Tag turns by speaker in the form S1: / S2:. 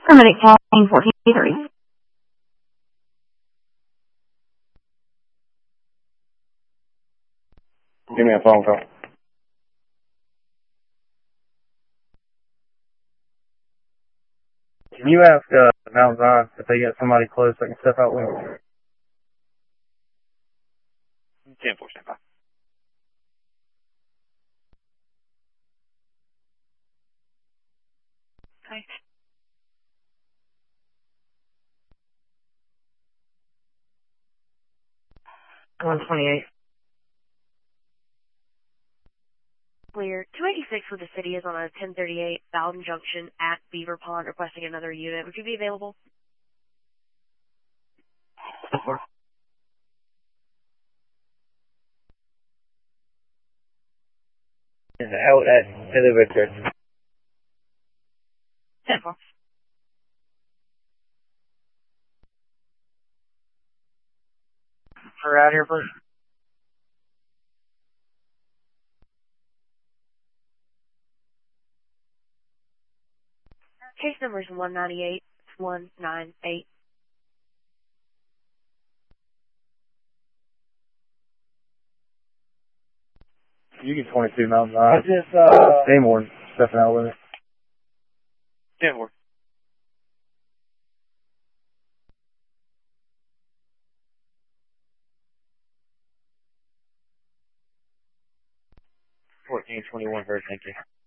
S1: Paramedic calling 1483.
S2: Give me a phone call. Can you ask Mount Zion if they got somebody close I can step out with?
S3: 10-4, stand by.
S1: Okay. $128.
S4: Clear. 286 with the city is on a 1038 Bowden Junction at Beaver Pond requesting another unit. Would you be available?
S2: Out at Heather Victor.
S1: 10-4.
S2: Her out here, please.
S4: Case number is 198-198.
S2: You get 22 Mount Zion. Seymour stepping out with it.
S3: 10-4. $14.21 first, thank you.